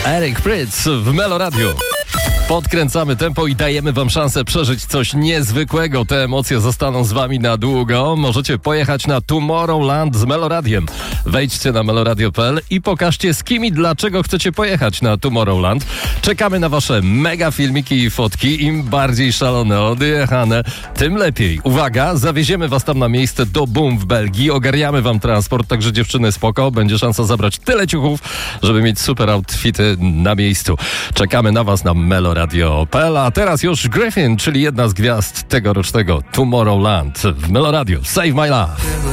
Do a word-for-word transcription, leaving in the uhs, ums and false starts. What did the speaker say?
Eric Prydz w Melo Radio. Podkręcamy tempo i dajemy wam szansę przeżyć coś niezwykłego. Te emocje zostaną z wami na długo. Możecie pojechać na Tomorrowland z Meloradiem. Wejdźcie na meloradio kropka p l i pokażcie, z kim i dlaczego chcecie pojechać na Tomorrowland. Czekamy na wasze mega filmiki i fotki. Im bardziej szalone, odjechane, tym lepiej. Uwaga, zawieziemy was tam na miejsce do Boom w Belgii. Ogarniamy wam transport, także dziewczyny spoko. Będzie szansa zabrać tyle ciuchów, żeby mieć super outfity na miejscu. Czekamy na was na meloradio kropka p l, a teraz już Griffin, czyli jedna z gwiazd tegorocznego Tomorrowland w Meloradio. Save My Love.